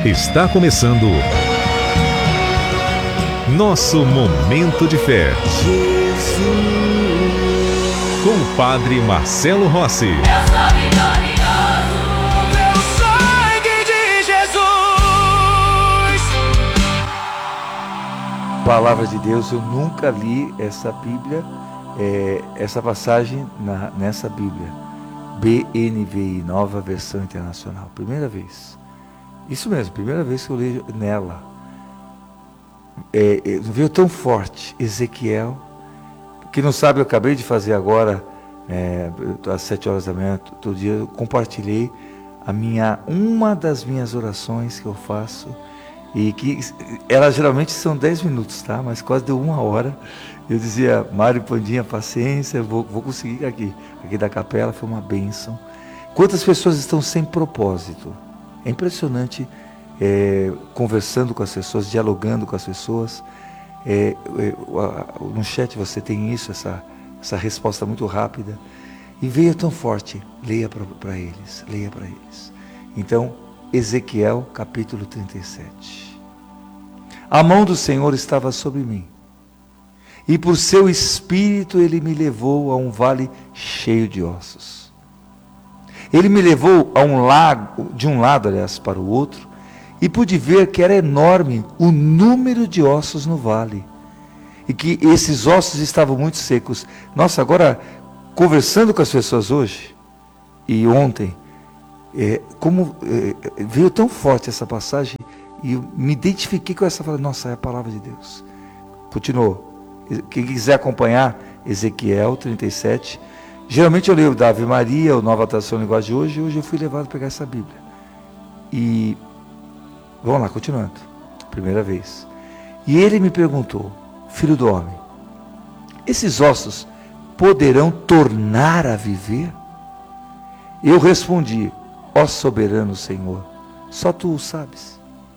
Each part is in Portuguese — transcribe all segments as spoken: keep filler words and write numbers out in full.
Está começando nosso Momento de Fé, com o Padre Marcelo Rossi. Eu sou vitorioso pelo sangue de Jesus. Palavra de Deus, eu nunca li essa Bíblia, é, essa passagem na, nessa Bíblia, B N V I, Nova Versão Internacional, primeira vez. Isso mesmo, primeira vez que eu leio nela. É, é, veio tão forte, Ezequiel, que não sabe, eu acabei de fazer agora, é, às sete horas da manhã, todo dia, eu compartilhei a minha, uma das minhas orações que eu faço, e que elas geralmente são dez minutos, tá? Mas quase deu uma hora. Eu dizia, Mário Pandinha, paciência, vou, vou conseguir aqui. Aqui da capela foi uma bênção. Quantas pessoas estão sem propósito? É impressionante, é, conversando com as pessoas, dialogando com as pessoas. É, é, no chat você tem isso, essa, essa resposta muito rápida. E veio tão forte, leia para eles, leia para eles. Então, Ezequiel capítulo trinta e sete. A mão do Senhor estava sobre mim, e por seu espírito ele me levou a um vale cheio de ossos. Ele me levou a um lago, de um lado, aliás, para o outro, e pude ver que era enorme o número de ossos no vale, e que esses ossos estavam muito secos. Nossa, agora, conversando com as pessoas hoje, e ontem, é, como é, veio tão forte essa passagem, e eu me identifiquei com essa palavra. Nossa, é a palavra de Deus. Continuou. Quem quiser acompanhar, Ezequiel trinta e sete, geralmente eu leio da Ave Maria, o Nova Tradução em Linguagem de hoje, e hoje eu fui levado a pegar essa Bíblia. E, vamos lá, continuando, primeira vez. E ele me perguntou, filho do homem, esses ossos poderão tornar a viver? Eu respondi, ó soberano Senhor, só tu o sabes.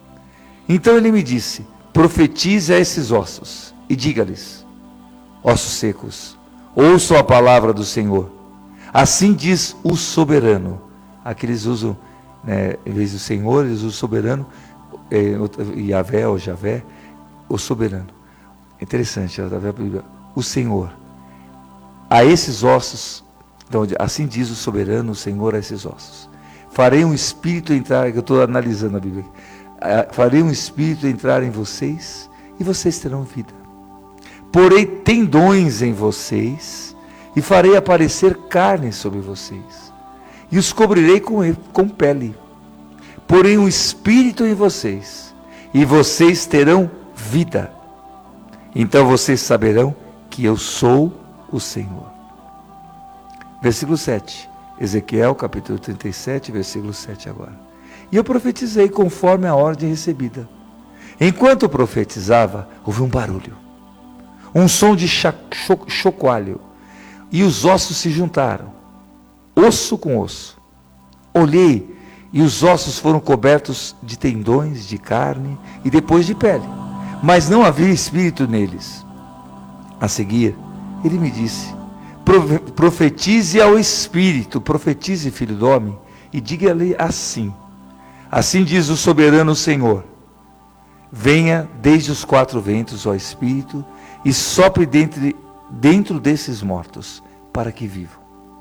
Então ele me disse, profetize a esses ossos e diga-lhes, ossos secos, ouçam a palavra do Senhor. Assim diz o soberano. Aqui eles usam, né, em vez do Senhor, eles usam o soberano, é, Yahvé ou Javé, o soberano. Interessante, o Senhor. A esses ossos, então, assim diz o soberano, o Senhor, a esses ossos. Farei um espírito entrar, que eu estou analisando a Bíblia, farei um espírito entrar em vocês e vocês terão vida. Porei tendões em vocês e farei aparecer carne sobre vocês e os cobrirei com, com pele. Porei um espírito em vocês e vocês terão vida. Então vocês saberão que eu sou o Senhor. Versículo sete. Ezequiel capítulo trinta e sete, versículo sete agora. E eu profetizei conforme a ordem recebida. Enquanto profetizava, houve um barulho, um som de chocalho, e os ossos se juntaram, osso com osso. Olhei, e os ossos foram cobertos de tendões, de carne, e depois de pele, mas não havia espírito neles. A seguir, ele me disse, profetize ao espírito, profetize, filho do homem, e diga-lhe assim, assim diz o soberano Senhor, venha desde os quatro ventos, ó Espírito, e sopre dentro, dentro desses mortos, para que vivam.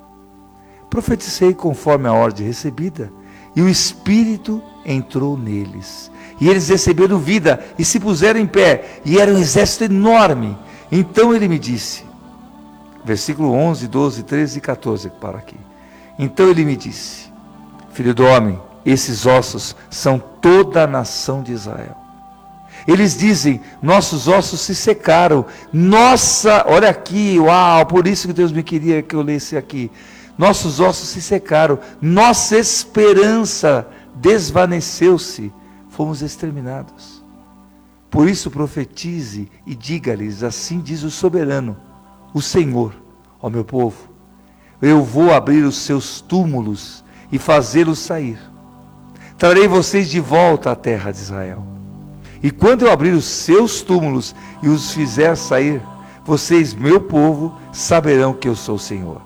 Profetizei conforme a ordem recebida, e o Espírito entrou neles. E eles receberam vida, e se puseram em pé, e era um exército enorme. Então ele me disse, versículo onze, doze, treze e quatorze, para aqui. Então ele me disse, filho do homem, esses ossos são toda a nação de Israel. Eles dizem, nossos ossos se secaram. Nossa, olha aqui, uau, por isso que Deus me queria que eu lesse aqui. Nossos ossos se secaram, nossa esperança desvaneceu-se, fomos exterminados. Por isso profetize e diga-lhes, assim diz o soberano, o Senhor, ó meu povo, eu vou abrir os seus túmulos e fazê-los sair. Trarei vocês de volta à terra de Israel. E quando eu abrir os seus túmulos e os fizer sair, vocês, meu povo, saberão que eu sou o Senhor.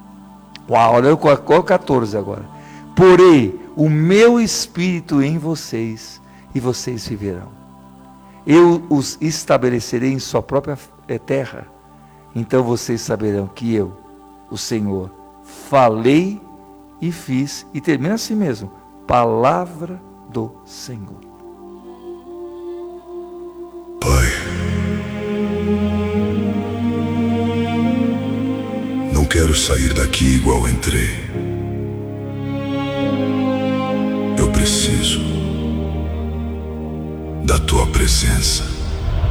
Uau, olha o catorze agora. Porei o meu espírito em vocês e vocês viverão. Eu os estabelecerei em sua própria terra, então vocês saberão que eu, o Senhor, falei e fiz, e termina assim mesmo, palavra do Senhor. Pai, não quero sair daqui igual entrei. Eu preciso da tua presença.